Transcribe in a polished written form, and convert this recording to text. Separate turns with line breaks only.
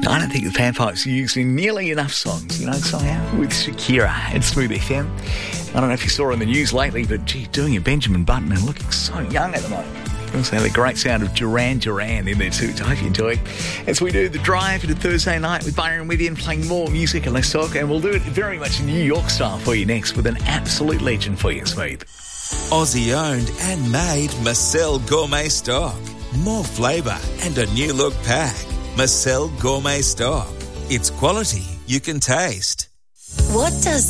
I don't think the panpipes are used in nearly enough songs, somehow, with Shakira and Smooth FM. I don't know if you saw her on the news lately, but doing a Benjamin Button and looking so young at the moment. Also have the great sound of Duran Duran in there too, so I hope you enjoy it. As we do the drive into Thursday night with Byron Withian, playing more music and less talk, and we'll do it very much in New York style for you next with an absolute legend for you, Smooth.
Aussie owned and made Marcel Gourmet Stock. More flavour and a new look pack. Marcel Gourmet Stock. It's quality you can taste.
What does